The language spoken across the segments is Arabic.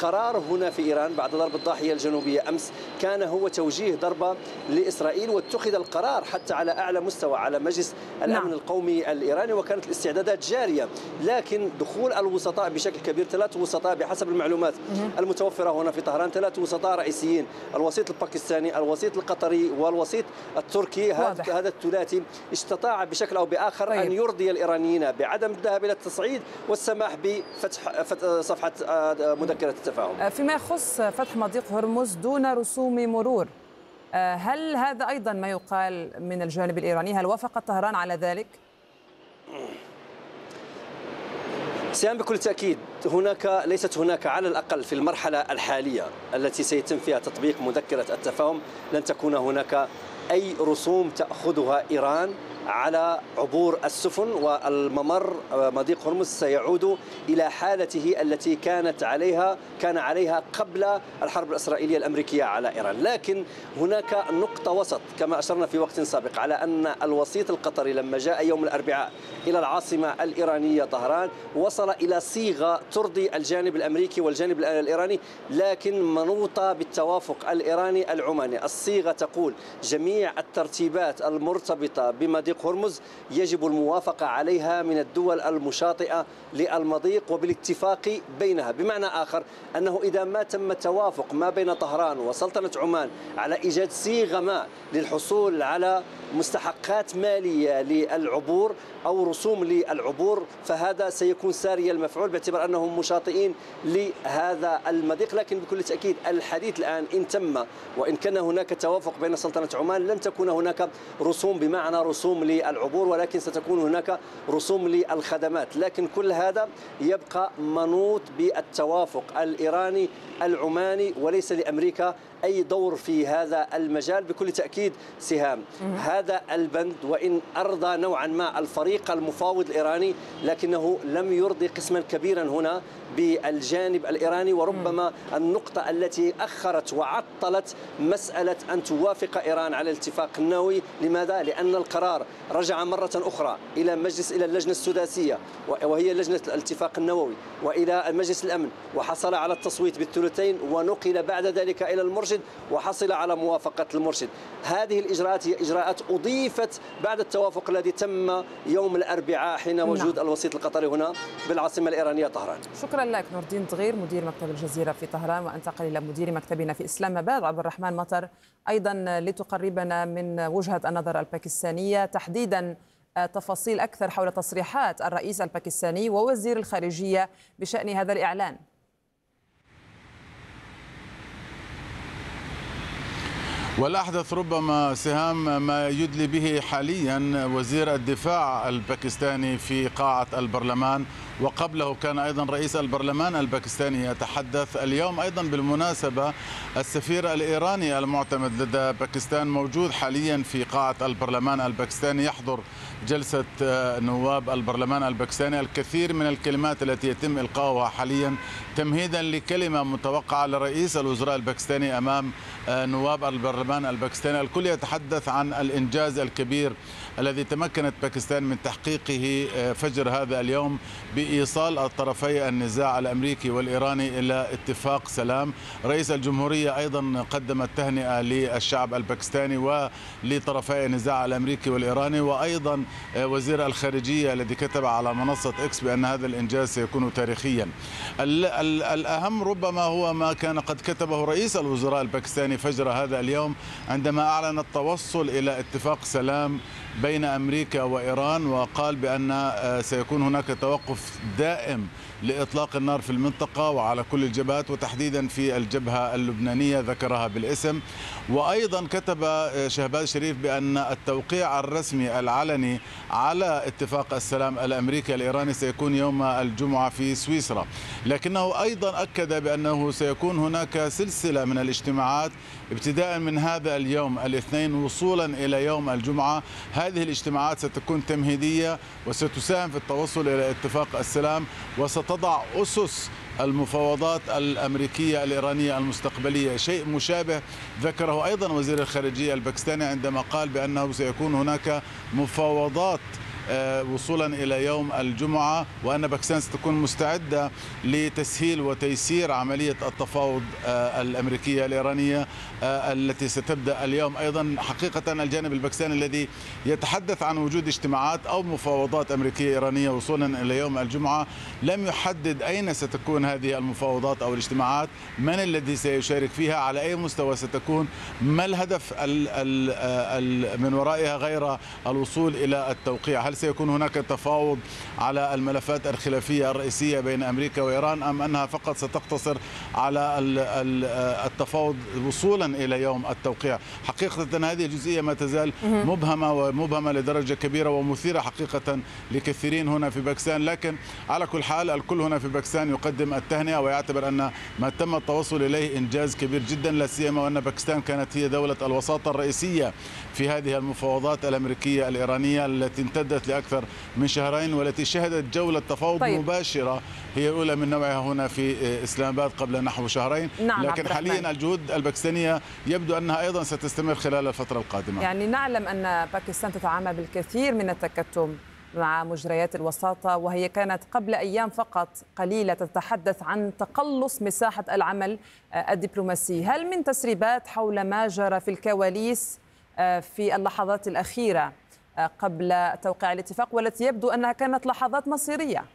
القرار هنا في إيران بعد ضرب الضاحية الجنوبية أمس كان هو توجيه ضربة لإسرائيل، واتخذ القرار حتى على أعلى مستوى على مجلس الأمن القومي الإيراني، وكانت الاستعدادات جارية. لكن دخول الوسطاء بشكل كبير، 3 وسطاء بحسب المعلومات المتوفرة هنا في طهران، 3 وسطاء رئيسيين، الوسيط الباكستاني، الوسيط القطري، والوسيط التركي. هذا الثلاثي استطاع بشكل أو بآخر أن يرضي الإيرانيين بعدم الذهاب إلى التصعيد والسماح بفتح صفحة مذكرة التفاهم. فيما يخص فتح مضيق هرمز دون رسوم مرور، هل هذا أيضا ما يقال من الجانب الإيراني؟ هل وافق طهران على ذلك؟ سيان بكل تأكيد ليست هناك على الأقل في المرحلة الحالية التي سيتم فيها تطبيق مذكرة التفاهم لن تكون هناك أي رسوم تأخذها إيران على عبور السفن، والممر مضيق هرمز سيعود إلى حالته التي كان عليها قبل الحرب الإسرائيلية الأمريكية على إيران. لكن هناك نقطة وسط كما أشرنا في وقت سابق على أن الوسيط القطري لما جاء يوم الأربعاء إلى العاصمة الإيرانية طهران وصل إلى صيغة ترضي الجانب الأمريكي والجانب الإيراني، لكن منوطة بالتوافق الإيراني العماني. الصيغة تقول جميع الترتيبات المرتبطة بمضيق هرمز يجب الموافقة عليها من الدول المشاطئة للمضيق وبالاتفاق بينها، بمعنى آخر أنه إذا ما تم توافق ما بين طهران وسلطنة عمان على إيجاد صيغة ما للحصول على مستحقات مالية للعبور أو رسوم للعبور، فهذا سيكون ساري المفعول باعتبار أنهم مشاطئين لهذا المضيق. لكن بكل تأكيد الحديث الآن إن تم وإن كان هناك توافق بين سلطنة عمان لن تكون هناك رسوم بمعنى رسوم للعبور، ولكن ستكون هناك رسوم للخدمات. لكن كل هذا يبقى منوط بالتوافق الإيراني العماني، وليس لأمريكا أي دور في هذا المجال. بكل تأكيد سهام هذا البند وإن أرضى نوعا ما الفريق المفاوض الإيراني، لكنه لم يرضي قسما كبيرا هنا بالجانب الإيراني، وربما النقطة التي أخرت وعطلت مسألة أن توافق إيران على الاتفاق النووي. لماذا؟ لأن القرار رجع مرة أخرى إلى اللجنة السداسية وهي لجنة الاتفاق النووي وإلى مجلس الأمن، وحصل على التصويت بالثلثين، ونقل بعد ذلك إلى المرشد وحصل على موافقة المرشد. هذه الإجراءات هي إجراءات أضيفت بعد التوافق الذي تم يوم الأربعاء حين وجود الوسيط القطري هنا بالعاصمة الإيرانية طهران. شكرا لك نور الدين دغير مدير مكتب الجزيرة في طهران، وأنتقل إلى مدير مكتبنا في إسلام آباد عبد الرحمن مطر أيضا لتقربنا من وجهة النظر الباكستانية، تحديدا تفاصيل أكثر حول تصريحات الرئيس الباكستاني ووزير الخارجية بشأن هذا الإعلان. والأحدث ربما سهام ما يدلي به حاليا وزير الدفاع الباكستاني في قاعة البرلمان، وقبله كان أيضا رئيس البرلمان الباكستاني يتحدث. اليوم أيضا بالمناسبة السفير الإيراني المعتمد لدى باكستان موجود حاليا في قاعة البرلمان الباكستاني يحضر جلسة نواب البرلمان الباكستاني. الكثير من الكلمات التي يتم إلقاؤها حاليا تمهيدا لكلمة متوقعة لرئيس الوزراء الباكستاني أمام نواب البرلمان الباكستاني. الكل يتحدث عن الإنجاز الكبير الذي تمكنت باكستان من تحقيقه فجر هذا اليوم بإيصال الطرفي النزاع الأمريكي والإيراني إلى اتفاق سلام. رئيس الجمهورية أيضا قدم التهنئة للشعب الباكستاني ولطرفي النزاع الأمريكي والإيراني، وأيضا وزير الخارجية الذي كتب على منصة إكس بأن هذا الإنجاز سيكون تاريخيا. الأهم ربما هو ما كان قد كتبه رئيس الوزراء الباكستاني فجر هذا اليوم عندما أعلن التوصل إلى اتفاق سلام بين أمريكا وإيران، وقال بأن سيكون هناك توقف دائم لإطلاق النار في المنطقة وعلى كل الجبهات، وتحديدا في الجبهة اللبنانية ذكرها بالاسم. وأيضا كتب شهباز شريف بأن التوقيع الرسمي العلني على اتفاق السلام الأمريكي الإيراني سيكون يوم الجمعة في سويسرا، لكنه أيضا أكد بأنه سيكون هناك سلسلة من الاجتماعات ابتداء من هذا اليوم الاثنين وصولا إلى يوم الجمعة. هذه الاجتماعات ستكون تمهيدية وستساهم في التوصل إلى اتفاق السلام، وستضع أسس المفاوضات الأمريكية الإيرانية المستقبلية. شيء مشابه ذكره أيضا وزير الخارجية الباكستاني عندما قال بأنه سيكون هناك مفاوضات وصولا إلى يوم الجمعة، وأن باكستان ستكون مستعدة لتسهيل وتيسير عملية التفاوض الأمريكية الإيرانية التي ستبدأ اليوم. أيضا حقيقة الجانب الباكستاني الذي يتحدث عن وجود اجتماعات أو مفاوضات أمريكية إيرانية وصولا إلى يوم الجمعة لم يحدد أين ستكون هذه المفاوضات أو الاجتماعات، من الذي سيشارك فيها، على أي مستوى ستكون، ما الهدف من ورائها غير الوصول إلى التوقيع. هل سيكون هناك تفاوض على الملفات الخلافية الرئيسية بين أمريكا وإيران، أم أنها فقط ستقتصر على التفاوض وصولا إلى يوم التوقيع؟ حقيقة هذه الجزئية ما تزال مبهمة ومبهمة لدرجة كبيرة ومثيرة حقيقة لكثيرين هنا في باكستان، لكن على كل حال الكل هنا في باكستان يقدم التهنئة ويعتبر أن ما تم التوصل إليه إنجاز كبير جدا، لا سيما وأن باكستان كانت هي دولة الوساطة الرئيسية في هذه المفاوضات الأمريكية الإيرانية التي امتدت لأكثر من شهرين، والتي شهدت جولة تفاوض مباشرة هي الأولى من نوعها هنا في إسلام آباد قبل نحو شهرين. لكن حاليا الجهود الباكستانية يبدو أنها أيضا ستستمر خلال الفترة القادمة. يعني نعلم أن باكستان تتعامل بالكثير من التكتم مع مجريات الوساطة، وهي كانت قبل أيام فقط قليلة تتحدث عن تقلص مساحة العمل الدبلوماسي. هل من تسريبات حول ما جرى في الكواليس في اللحظات الأخيرة قبل توقيع الاتفاق، والتي يبدو أنها كانت لحظات مصيرية؟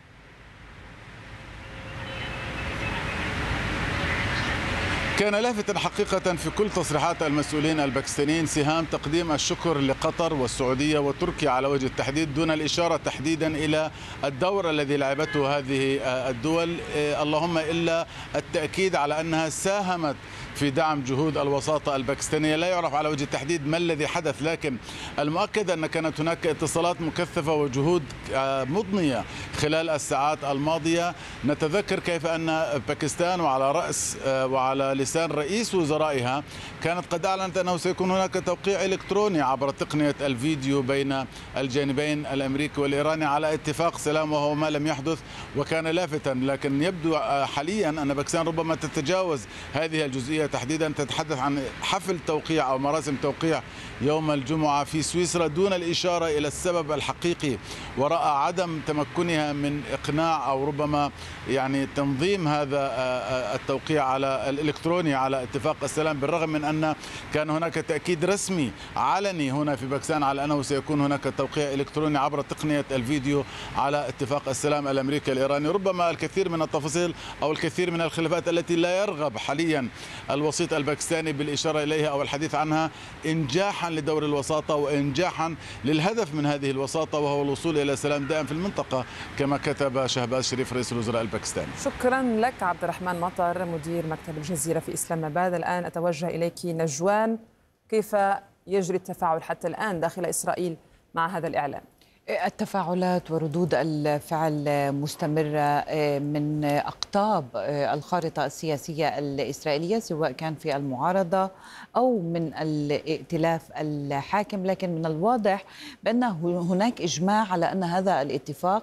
كان لافتا حقيقة في كل تصريحات المسؤولين الباكستانيين سهام تقديم الشكر لقطر والسعودية وتركيا على وجه التحديد، دون الإشارة تحديدا إلى الدور الذي لعبته هذه الدول، اللهم إلا التأكيد على أنها ساهمت في دعم جهود الوساطة الباكستانية. لا يعرف على وجه التحديد ما الذي حدث، لكن المؤكد أن كانت هناك اتصالات مكثفة وجهود مضنية خلال الساعات الماضية. نتذكر كيف أن باكستان وعلى رأس وعلى لسان رئيس وزرائها كانت قد أعلنت أنه سيكون هناك توقيع إلكتروني عبر تقنية الفيديو بين الجانبين الأمريكي والإيراني على اتفاق سلام، وهو ما لم يحدث وكان لافتا. لكن يبدو حاليا أن باكستان ربما تتجاوز هذه الجزئية تحديدا، تتحدث عن حفل توقيع أو مراسم توقيع يوم الجمعة في سويسرا دون الإشارة إلى السبب الحقيقي وراء عدم تمكنها من إقناع أو ربما يعني تنظيم هذا التوقيع على الإلكتروني على اتفاق السلام، بالرغم من أن كان هناك تأكيد رسمي علني هنا في باكستان على أنه سيكون هناك توقيع إلكتروني عبر تقنية الفيديو على اتفاق السلام الأمريكي الإيراني. ربما الكثير من التفاصيل أو الكثير من الخلافات التي لا يرغب حاليا الوسيط الباكستاني بالإشارة إليها أو الحديث عنها إنجاحا لدور الوساطة وإنجاحا للهدف من هذه الوساطة، وهو الوصول إلى سلام دائم في المنطقة كما كتب شهباز شريف رئيس الوزراء الباكستاني. شكرا لك عبد الرحمن مطر مدير مكتب الجزيرة في إسلام آباد. الآن أتوجه إليك نجوان، كيف يجري التفاعل حتى الآن داخل إسرائيل مع هذا الإعلان؟ التفاعلات وردود الفعل مستمرة من أقطاب الخارطة السياسية الإسرائيلية، سواء كان في المعارضة أو من الائتلاف الحاكم، لكن من الواضح بأن هناك إجماع على أن هذا الاتفاق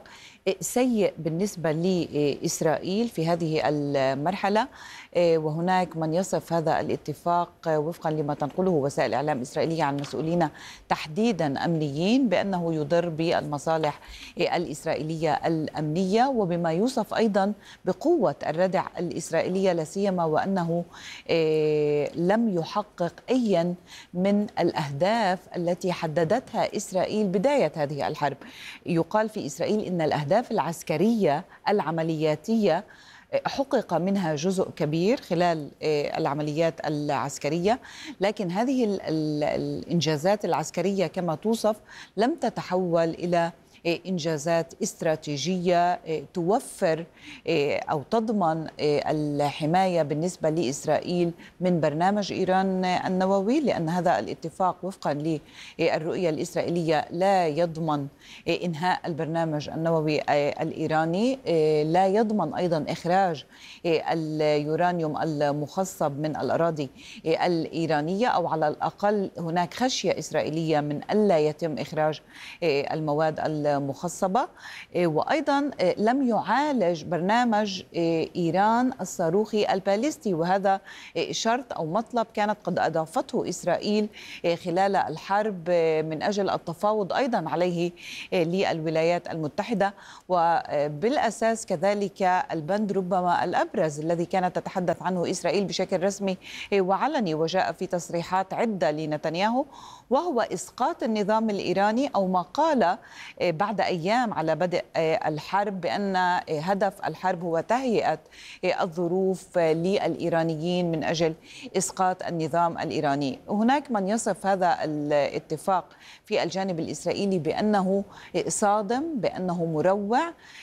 سيء بالنسبة لإسرائيل في هذه المرحلة، وهناك من يصف هذا الاتفاق وفقا لما تنقله وسائل الإعلام الإسرائيلية عن مسؤولين تحديدا أمنيين بأنه يضر بالمصالح الإسرائيلية الأمنية، وبما يوصف أيضا بقوة الردع الإسرائيلية، لا سيما وأنه لم يحقق أيا من الأهداف التي حددتها إسرائيل بداية هذه الحرب. يقال في إسرائيل إن الأهداف العسكرية العملياتية حقق منها جزء كبير خلال العمليات العسكرية، لكن هذه الإنجازات العسكرية كما توصف لم تتحول إلى إنجازات استراتيجية توفر أو تضمن الحماية بالنسبة لإسرائيل من برنامج إيران النووي، لأن هذا الاتفاق وفقا للرؤية الإسرائيلية لا يضمن إنهاء البرنامج النووي الإيراني، لا يضمن أيضا إخراج اليورانيوم المخصب من الأراضي الإيرانية، أو على الأقل هناك خشية إسرائيلية من ألا يتم إخراج المواد المخصبة. وأيضا لم يعالج برنامج إيران الصاروخي الباليستي، وهذا شرط أو مطلب كانت قد أضافته إسرائيل خلال الحرب من أجل التفاوض أيضا عليه للولايات المتحدة. وبالأساس كذلك البند ربما الأبرز الذي كانت تتحدث عنه إسرائيل بشكل رسمي وعلني وجاء في تصريحات عدة لنتنياهو، وهو إسقاط النظام الإيراني، أو ما قال بعد أيام على بدء الحرب بأن هدف الحرب هو تهيئة الظروف للإيرانيين من أجل إسقاط النظام الإيراني. هناك من يصف هذا الاتفاق في الجانب الإسرائيلي بأنه صادم، بأنه مروع.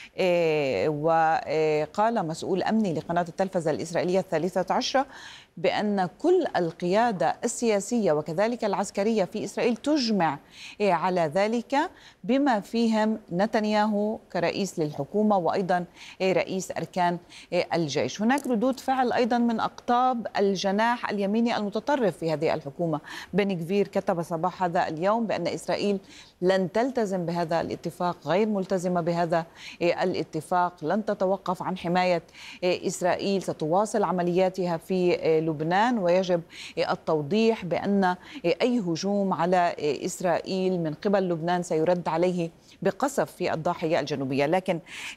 وقال مسؤول أمني لقناة التلفزة الإسرائيلية 13 بأن كل القيادة السياسية وكذلك العسكرية في إسرائيل تجمع على ذلك، بما فيهم نتنياهو كرئيس للحكومة وأيضا رئيس أركان الجيش. هناك ردود فعل أيضا من أقطاب الجناح اليميني المتطرف في هذه الحكومة. بن غفير كتب صباح هذا اليوم بأن إسرائيل لن تلتزم بهذا الاتفاق، غير ملتزمة بهذا الاتفاق، لن تتوقف عن حماية إسرائيل، ستواصل عملياتها في لبنان، ويجب التوضيح بأن أي هجوم على إسرائيل من قبل لبنان سيرد عليه بقصف في الضاحية الجنوبية. لكن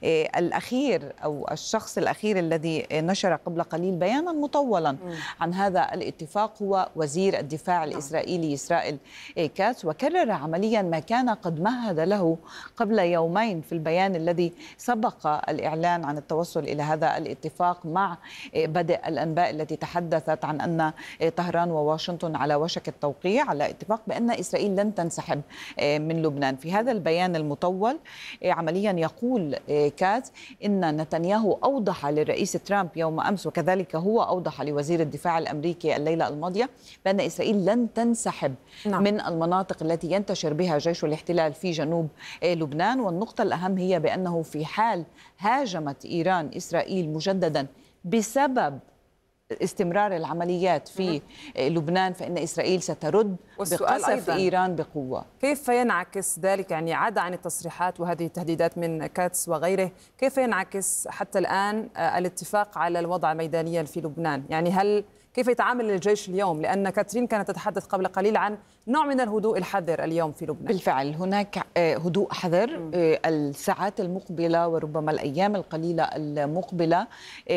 الأخير أو الشخص الأخير الذي نشر قبل قليل بيانا مطولا عن هذا الاتفاق هو وزير الدفاع الإسرائيلي إسرائيل كاتس، وكرر عمليا ما كان قد مهد له قبل يومين في البيان الذي سبق الإعلان عن التوصل إلى هذا الاتفاق، مع بدء الأنباء التي تحدثت عن أن طهران وواشنطن على وشك التوقيع على اتفاق بأن إسرائيل لن تنسحب من لبنان. في هذا البيان المطول عمليا يقول كاتس إن نتنياهو أوضح للرئيس ترامب يوم أمس، وكذلك هو أوضح لوزير الدفاع الأمريكي الليلة الماضية، بأن إسرائيل لن تنسحب من المناطق التي ينتشر بها جيش الاحتلال في جنوب لبنان. والنقطة الأهم هي بأنه في حال هاجمت إيران إسرائيل مجددا بسبب استمرار العمليات في لبنان، فإن إسرائيل سترد بقصف إيران بقوة. كيف ينعكس ذلك؟ يعني عدا عن التصريحات وهذه التهديدات من كاتس وغيره، كيف ينعكس حتى الآن الاتفاق على الوضع ميدانيا في لبنان؟ يعني كيف يتعامل الجيش اليوم؟ لأن كاترين كانت تتحدث قبل قليل عن نوع من الهدوء الحذر اليوم في لبنان. بالفعل هناك هدوء حذر. الساعات المقبلة وربما الأيام القليلة المقبلة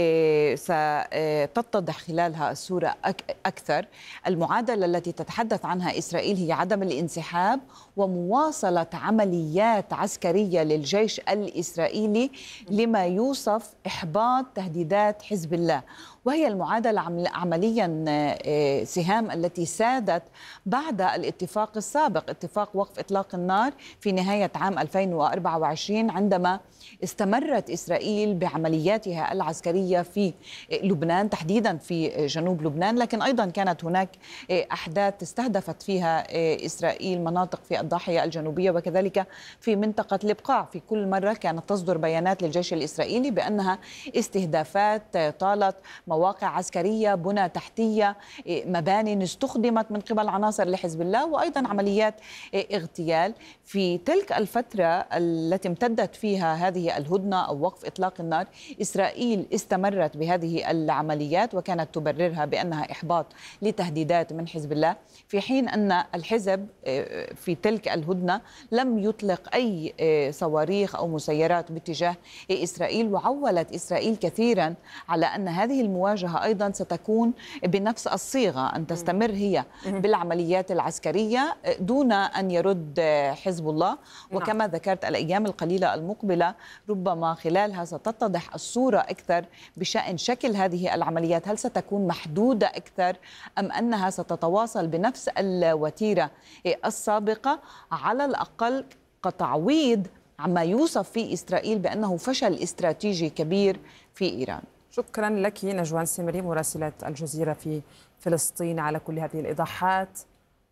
ستتضح خلالها الصورة أكثر. المعادلة التي تتحدث عنها إسرائيل هي عدم الانسحاب ومواصلة عمليات عسكرية للجيش الإسرائيلي لما يوصف إحباط تهديدات حزب الله، وهي المعادلة عمليا سهام التي سادت بعد الاتفاق السابق، اتفاق وقف إطلاق النار في نهاية عام 2024، عندما استمرت إسرائيل بعملياتها العسكرية في لبنان، تحديدا في جنوب لبنان، لكن أيضا كانت هناك أحداث استهدفت فيها إسرائيل مناطق في الضاحية الجنوبية وكذلك في منطقة الإبقاع. في كل مرة كانت تصدر بيانات للجيش الإسرائيلي بأنها استهدافات طالت مواقع عسكرية، بنى تحتية، مباني استخدمت من قبل عناصر لحزب الله، وأيضا عمليات اغتيال. في تلك الفترة التي امتدت فيها هذه الهدنة أو وقف إطلاق النار، إسرائيل استمرت بهذه العمليات وكانت تبررها بأنها إحباط لتهديدات من حزب الله، في حين أن الحزب في تلك الهدنة لم يطلق أي صواريخ أو مسيرات باتجاه إسرائيل. وعولت إسرائيل كثيرا على أن هذه المواجهة أيضا ستكون بنفس الصيغة، أن تستمر هي بالعمليات العسكرية دون أن يرد حزب الله. وكما ذكرت الأيام القليلة المقبلة ربما خلالها ستتضح الصورة أكثر بشأن شكل هذه العمليات، هل ستكون محدودة أكثر أم أنها ستتواصل بنفس الوتيرة السابقة، على الأقل كتعويض عما يوصف في إسرائيل بأنه فشل استراتيجي كبير في إيران. شكرا لك نجوان سمري مراسلة الجزيرة في فلسطين على كل هذه الإيضاحات.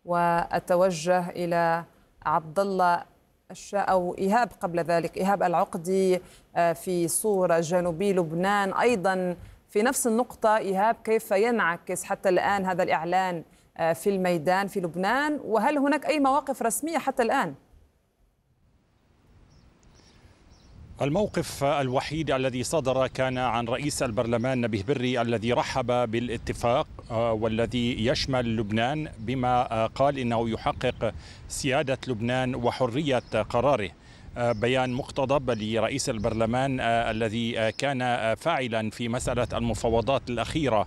وأتوجه إلى عبد الله أو إيهاب، قبل ذلك إيهاب العقدي في صورة جنوبي لبنان أيضا في نفس النقطة. إيهاب، كيف ينعكس حتى الآن هذا الإعلان في الميدان في لبنان، وهل هناك أي مواقف رسمية حتى الآن؟ الموقف الوحيد الذي صدر كان عن رئيس البرلمان نبيه بري الذي رحب بالاتفاق والذي يشمل لبنان بما قال إنه يحقق سيادة لبنان وحرية قراره. بيان مقتضب لرئيس البرلمان الذي كان فاعلا في مسألة المفاوضات الأخيرة